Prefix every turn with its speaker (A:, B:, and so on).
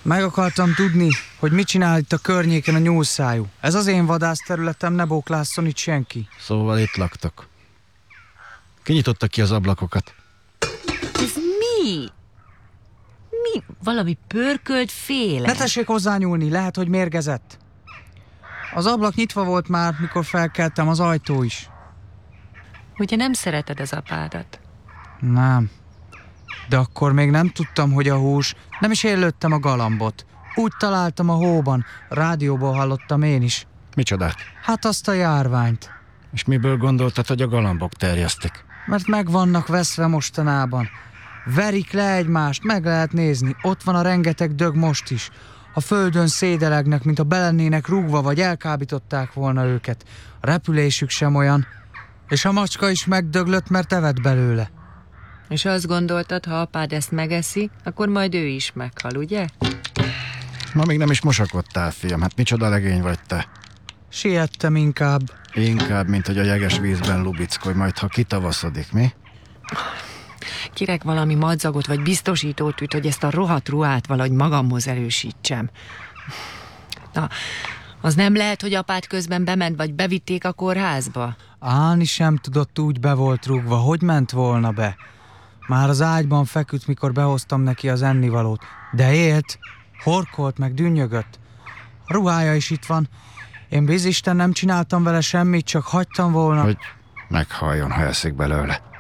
A: Meg akartam tudni, hogy mit csinál itt a környéken a nyúlszájú. Ez az én vadászterületem, ne bóklásszon itt senki.
B: Szóval itt laktok. Kinyitotta ki az ablakokat.
C: Ez mi? Mi? Valami pörkölt féle?
A: Ne tessék hozzányúlni, lehet, hogy mérgezett. Az ablak nyitva volt már, mikor felkeltem, az ajtó is.
C: Ugye nem szereted az apádat?
A: Nem. De akkor még nem tudtam, hogy a hús. Nem is én lőttem a galambot. Úgy találtam a hóban. Rádióból hallottam én is.
B: Micsodát?
A: Hát azt a járványt.
B: És miből gondoltad, hogy a galambok terjesztik?
A: Mert meg vannak veszve mostanában. Verik le egymást, meg lehet nézni. Ott van a rengeteg dög most is. A földön szédelegnek, mint a belennének rúgva, vagy elkábították volna őket. A repülésük sem olyan. És a macska is megdöglött, mert evett belőle.
C: És azt gondoltad, ha apád ezt megeszi, akkor majd ő is meghal, ugye?
B: Ma még nem is mosakodtál, fiam. Hát micsoda legény vagy te.
A: Siettem inkább.
B: Inkább, mint hogy a jeges vízben lubickolj, majd ha kitavaszodik, mi?
C: Kérek valami madzagot vagy biztosítótűt, hogy ezt a rohadt ruhát valahogy magamhoz erősítsem. Na, az nem lehet, hogy apád közben bement, vagy bevitték a kórházba?
A: Állni sem tudott, úgy be volt rúgva, hogy ment volna be. Már az ágyban feküdt, mikor behoztam neki az ennivalót. De élt, horkolt meg dünnyögött. A ruhája is itt van. Én bizisten nem csináltam vele semmit, csak hagytam volna.
B: Hogy meghalljon, ha eszik belőle.